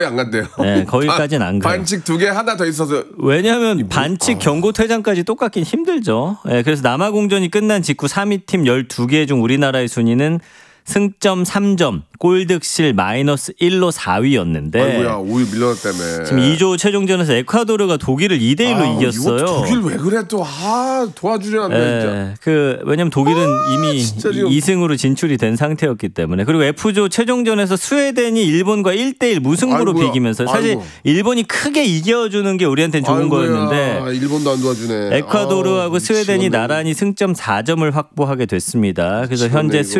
안 간대요. 네, 거기까지는 안 가요. 반칙 2개 하나 더 있어서. 왜냐하면 반칙 경고 퇴장까지 똑같긴 힘들죠. 네, 그래서 남아공전이 끝난 직후 3위 팀 12개 중 우리나라의 순위는 승점 3점, 골득실 -1로 4위였는데 아이고야, 5위 밀려났다며. 지금 2조 최종전에서 에콰도르가 독일을 2대1로 이겼어요. 독일 왜 그래 또. 도와주려면 진짜. 왜냐면 독일은 이미 진짜 지금. 2승으로 진출이 된 상태였기 때문에. 그리고 F조 최종전에서 스웨덴이 일본과 1대1 무승부로 아이고야. 비기면서 사실 아이고. 일본이 크게 이겨주는 게 우리한테는 좋은 거였는데 일본도 안 도와주네. 에콰도르하고 스웨덴이 미치겠네. 나란히 승점 4점을 확보하게 됐습니다. 그래서 현재 미치겠네,